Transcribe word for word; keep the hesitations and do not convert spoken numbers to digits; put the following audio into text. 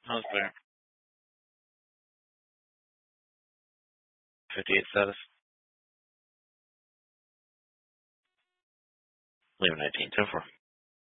How's better? fifty-eight status. Leave nineteen. ten four.